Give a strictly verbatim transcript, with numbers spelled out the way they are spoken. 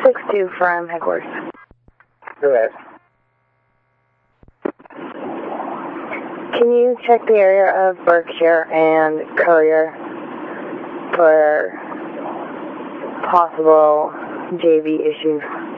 six two from headquarters. Go ahead. Can you check the area of Berkshire and Courier for possible J V issues?